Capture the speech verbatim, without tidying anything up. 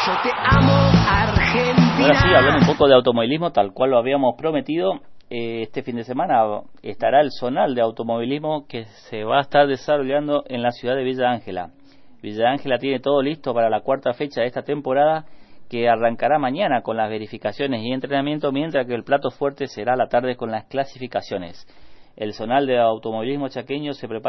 Yo te amo, Argentina. Ahora sí, hablando un poco de automovilismo, tal cual lo habíamos prometido, eh, este fin de semana estará el zonal de automovilismo que se va a estar desarrollando en la ciudad de Villa Ángela. Villa Ángela tiene todo listo para la cuarta fecha de esta temporada, que arrancará mañana con las verificaciones y entrenamiento, mientras que el plato fuerte será la tarde con las clasificaciones. El zonal de automovilismo chaqueño se prepara